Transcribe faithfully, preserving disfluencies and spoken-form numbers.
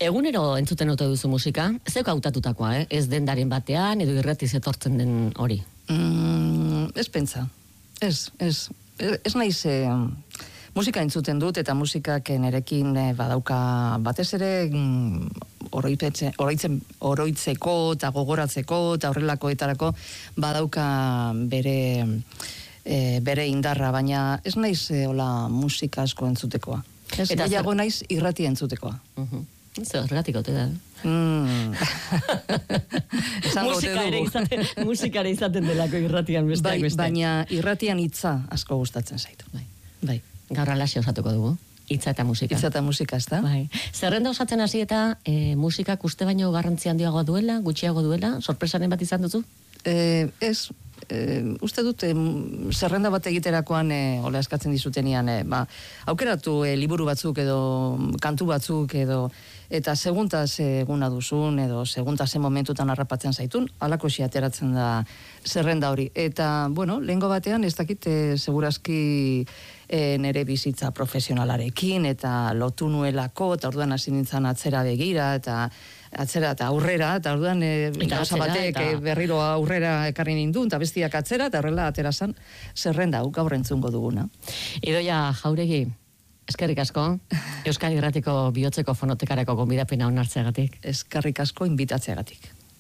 Egunero entzuten ote duzu musika? Zeuk hautatutakoa, eh? Ez dendaren batean, edo irratiz etortzen den hori? Mm, ez pentsa. Ez, ez. Ez naiz... Eh, musika entzuten dut, eta musikak nerekin eh, badauka batez ere mm, oroitze, oroitzen, oroitzeko eta gogoratzeko eta horrelakoetarako badauka bere... E, bere indarra, baina ez naiz e, hola musika asko entzutekoa. Ez eta gehiago naiz irrati entzutekoa. Uh-huh. Zer, ergatik ote da. Mm. musika, ere izaten, musika ere izaten delako irratian besteak bai, beste. Baina irratian hitza asko gustatzen zaitu. Bai. Bai. Gaur alaxe osatuko dugu. Hitza eta musika. Hitza eta musika, ez da? Bai. Zerrenda osatzen hasi eta e, musikak uste baino garrantzi handiagoa duela, gutxiago duela, sorpresaren bat izan duzu? E, ez, e, uste dut e, zerrenda bat egiterakoan e, hola eskatzen dizutenean e, ba, aukeratu e, liburu batzuk edo kantu batzuk edo eta seguntaz eguna duzun edo seguntaz momentutan harrapatzen zaitun, halako xi ateratzen da zerrenda hori. Eta, bueno, lehengo batean ez dakit e, segurazki e, nere bizitza profesionalarekin eta lotu nuelako, eta orduan hasi nintzen atzera begira eta atzera eta aurrera, eta orduan e, gauza batek eta... berriro aurrera ekarri nindun, eta bestiak atzera, eta horrela atera zan zerrenda hau gaur entzungo duguna. Idoia Jauregi, eskerrik asko, Euskal Irratiko bihotzeko fonotekarako gonbidapena onartzeagatik. Eskerrik asko inbitatzeagatik.